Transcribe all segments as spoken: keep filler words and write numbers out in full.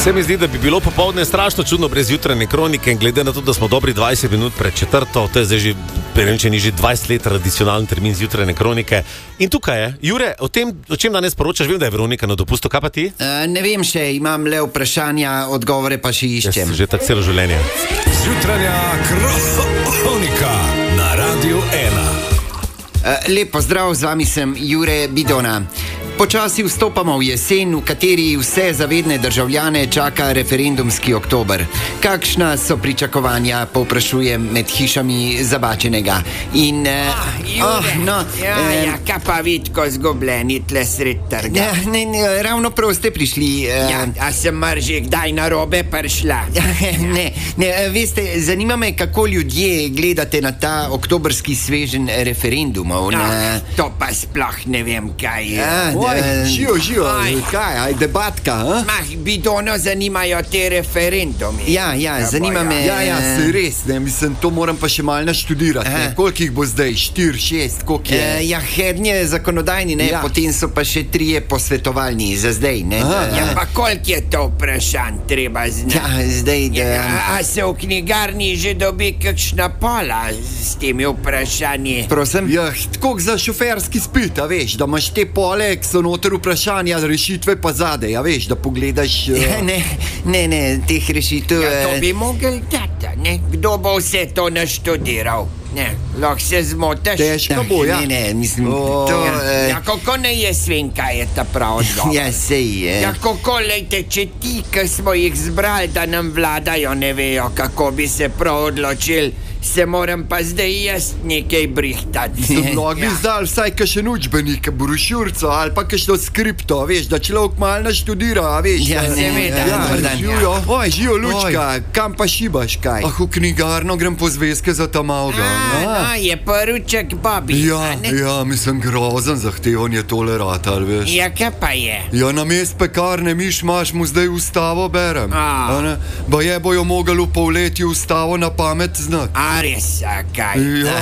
Se mi zdi, da bi bilo popoldne strašno čudno brez jutranje kronike in glede na to, da smo dobri dvajset minut pred četrto, to je zdaj že, ne vem, če ni že dvajset let tradicionalen termin z jutranje kronike. In tukaj je. Jure, o tem, o čem danes poročaš? Vem, da je Veronika na dopustu, kaj pa ti? Uh, ne vem še, imam le vprašanja, odgovore pa še iščem. Jaz že tako celo življenje. Jutranja kronika na Radiu ena. Uh, lep pozdrav, z vami sem Jure Bidona. Počasi vstopamo v jesen, v kateri vse zavedne državljane čaka referendumski oktober. Kakšna so pričakovanja, povprašujem med hišami Zabačenega. In, uh, ah, Jure, oh, no, ja, eh, ja, kaj pa vidko zgubljeni tle sred trga? Ja, ne, ne, ravno prav ste prišli. Uh, Ja, a sem mar že kdaj na robe prišla? ne, ne, veste, zanima me, kako ljudje gledate na ta oktobrski sveženj referendumov. No, Na... to pa sploh ne vem, kaj je. Ja, Oj, živo, živo, Aj. kaj, aj debatka, a? Mah, Bidono zanimajo te referendumi. Ja, ja, zanima me. Ja, ja, se res, ne, mislim, to moram pa še malo naštudirati, ne, Aha. koliko jih bo zdaj, štiri, šest, koliko je? Eh, ja, hednje zakonodajni, ne, Ja. potem so pa še trije posvetovalni za zdaj, ne. Aha. Ja, pa koliko je to vprašanj treba znati? Ja, zdaj, da... Ja, a se v knjigarni že dobi kakšna pola s temi vprašanji? Prosim? Ja, tako za šoferski spit, a veš, da imaš te pole, ki so noter vprašanja, rešitve pa zadej, a veš, da pogledaš... Ja, Uh... ne, ne, ne, teh rešitev... Ja, to eh, bi mogel dati, ne? Kdo bo vse to naštudiral? Ne, lahko se zmotiš. Težko bo, ja. Ne, ne, mislim, O, to... Ja, eh, ja, kako ne jaz vem, kaj je ta prav odgovor? Ja, sej, eh. Ja, kako, lejte, če ti, ki smo jih zbrali, da nam vladajo, ne vejo, kako bi se prav odločili, se moram pa zdaj jaz nekaj brihtati. So mnogi Ja. izdali vsaj kakšen učbenik, brošurco ali pa kakšno skripto, a veš, da človek malo naštudira, a veš. Ja, da- seveda, Ja, dober dan. živijo. Oj, živijo, Lučka, kam pa šibaš kaj? Ah, v knjigarno grem po zvezke za tamavga. A, no, je poruček Bobby. Ja, a ne? ja, mislim, grozen zahtevan je tole ratal, veš. Ja, kaj pa je? Ja, na mest pekarne miš maš mu zdaj ustavo berem. A. A ne? Ba je bojo mogli v polletju ustavo na pamet znati. A res, a kaj? Ja.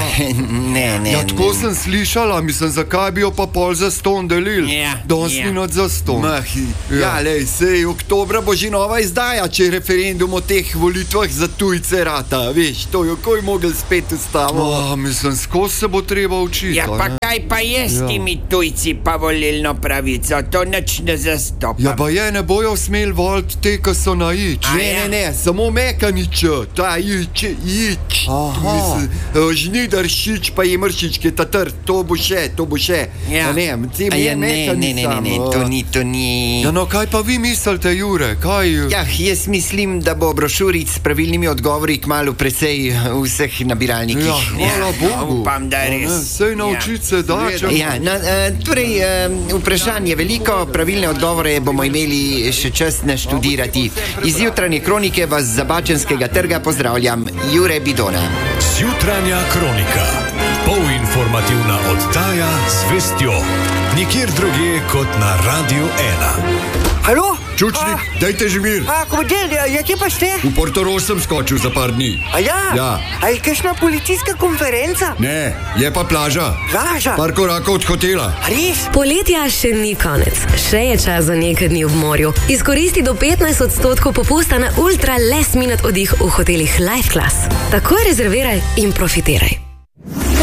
Ne, ne, Ja, tako ne. sem slišala, mislim, zakaj bi jo pa pol za ston delili. Ja, Danes ja. ni noč za ston. Mahi. Ja, lej, sej, oktobra bo že nova izdaja, če je referendum o teh volitvah za tujce rata, veš, to jo koj mogel spet ustavo. Oh, mislim, skozi se bo treba učiti. Ja, a pa ne? kaj pa je s Ja. temi tujci pa volilno pravico? To nič ne zastopa. Ja, pa je, ne bojo smeli voliti te, ki so na ič. A Ne, ja? ne, ne, samo mekanič, ta ič, ič. Aha. Mislim, eh, žnidaršič pa je mršič, ki je ta trd, to bo še, to bo še. Ja. A ne, tem A je ja, ne, ne, ne, ne, ne, to ni, to ni... Ja, no, kaj pa vi mislite, Jure, kaj... Ja, jaz mislim, da bo brošuric s pravilnimi odgovori kmalu precej v vseh nabiralnikih. Ja, hvala Bogu. upam, da A ne, res. Sej naučiti se da, če... Ja, na, eh, torej, eh, vprašanje veliko, pravilne odgovore bomo imeli še čas naštudirati. Iz jutranje kronike vas z Zabačenskega trga pozdravljam, Jure Bidona. Jutranja kronika. Polinformativna oddaja z vestjo. Nikjer drugje kot na Radiu ena. Halo? Čučnik, dajte že mir. A, komandant, ja, kje pa ste? V Portorož sem skočil za par dni. A ja? Ja. A je kakšna policijska konferenca? Ne, je pa plaža. Plaža? Par korakov od hotela. A res? Poletja še ni konec, še je čas za nekaj dni v morju. Izkoristi do petnajst odstotkov popusta na ultra last minute oddih v hotelih Life Class. Takoj rezerviraj in profitiraj.